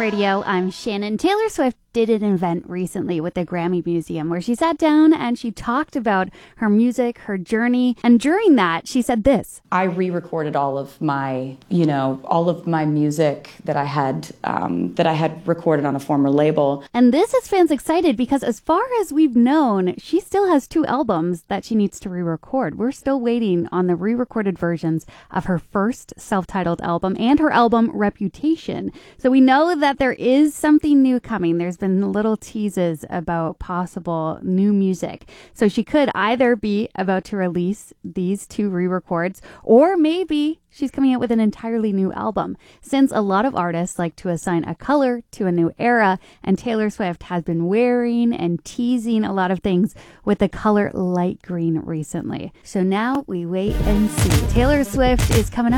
Radio. I'm Shannon. Taylor Swift did an event recently with the Grammy Museum where she sat down and she talked about her music, her journey. And during that, she said this. I re-recorded all of my music that I had recorded on a former label. And this has fans excited because as far as we've known, she still has 2 albums that she needs to re-record. We're still waiting on the re-recorded versions of her first self-titled album and her album Reputation. So we know that there is something new coming. There's been little teases about possible new music. So she could either be about to release these 2 re-records, or maybe she's coming out with an entirely new album, since a lot of artists like to assign a color to a new era, and Taylor Swift has been wearing and teasing a lot of things with the color light green recently. So now we wait and see. Taylor Swift is coming up